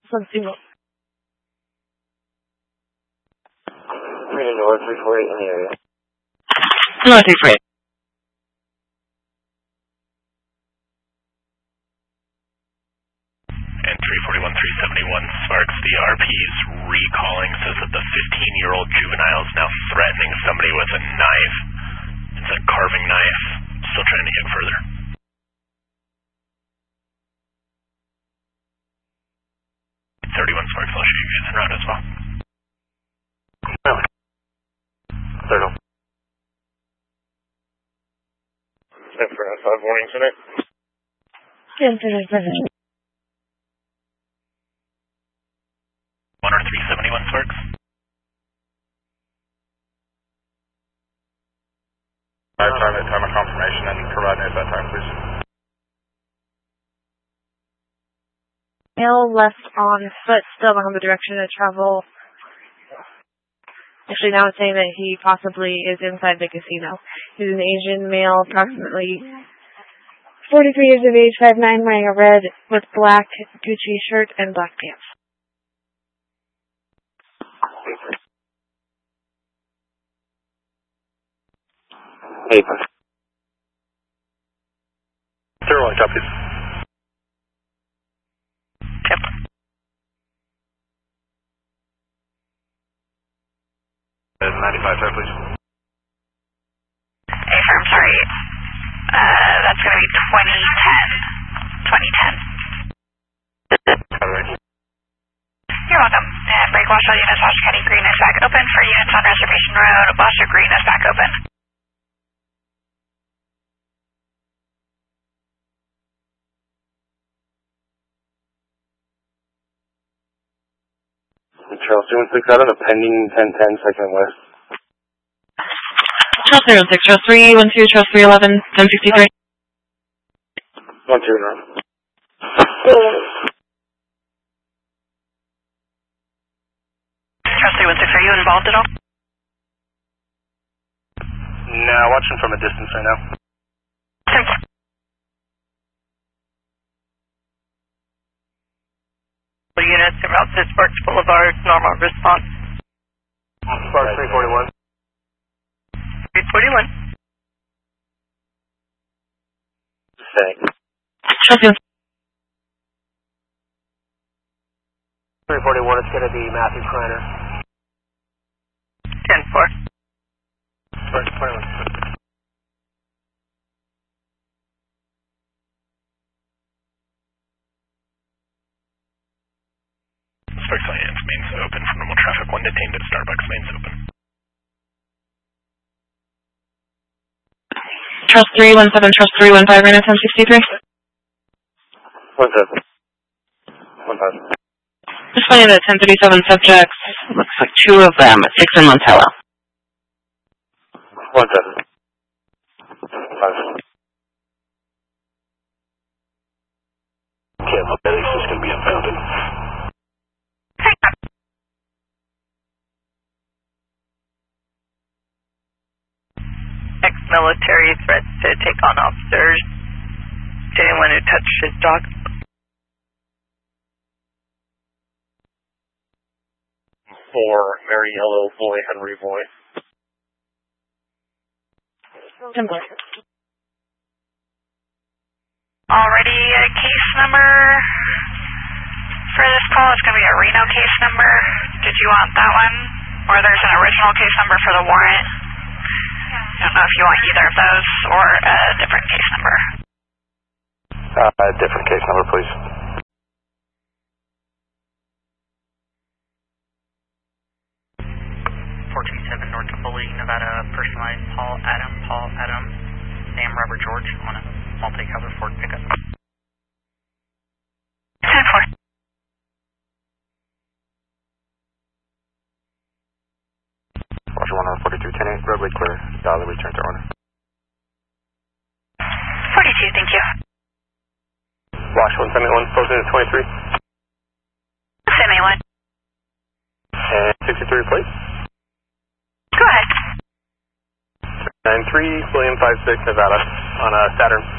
single. 3 to North 348 in the area. North 348. And 341-371 Sparks, the RP's recalling, says that the 15-year-old juvenile is now threatening somebody with a knife. It's a carving knife. Still trying to get further. 31 Sparks, I'll shoot you guys en route as well. No. 30. 10 for 5 warnings in it. 10 for 7. 1 or 371 Sparks. Time of confirmation and provide me at that time, please. Male left on foot, still on the direction of travel. Actually, now it's saying that he possibly is inside the casino. He's an Asian male, approximately 43 years of age, 5'9", wearing a red with black Gucci shirt and black pants. Paper. 01, copies. Yep. 95, sir, please. Hey, firm, sorry. That's going to be 2010. 2010. You're welcome. Break wash all units, Washington County Green is back open. For units on Reservation Road, Washington Green is back open. Charles 216 out on a pending 1010 second west. Charles 316, Charles 312, Charles 311, 1063. 1 2 now. Charles 316, are you involved at all? No, watching from a distance right now. Units about to Sparks Boulevard, normal response. Sparks 341. 341. Thanks. Charles 341, it's going to be Matthew Kreiner. 10-4. Sparks 21. Sparks Alliance, mains open for normal traffic. 1 detained at Starbucks, mains open. Charles 317, Charles 315, right at 1063. 1 5. Just finding that 1037 subjects. Looks like 2 of them, 6 in Montello. 1 7. 5. Okay, well, at least this can be impounded. Ex-military threats to take on officers. To anyone who touched his dog. For Mary Yellow Boy, Henry Boy. Similar. Already a case number for this call. It's going to be a Reno case number. Did you want that one? Or there's an original case number for the warrant. I don't know if you want either of those or a different case number. Different case number, please. 427 North Bully, Nevada, personalized Paul Adam, Sam Robert George on a multi-cover Ford pickup. 10-4. Roger 14210 roadway clear. Dollar return to order. 42, thank you. Wash 171, closing at 23. Semi-1. And 63, please. Go ahead. 93, William 56, Nevada, on a Saturn.